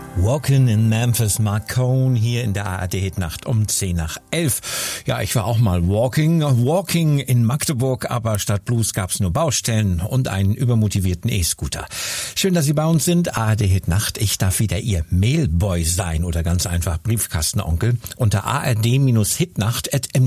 Walking in Memphis, Mark Cohn hier in der ARD-Hitnacht um 10:11. Ja, ich war auch mal walking in Magdeburg, aber statt Blues gab's nur Baustellen und einen übermotivierten E-Scooter. Schön, dass Sie bei uns sind. ARD-Hitnacht. Ich darf wieder Ihr Mailboy sein oder ganz einfach Briefkastenonkel unter ard-hitnacht@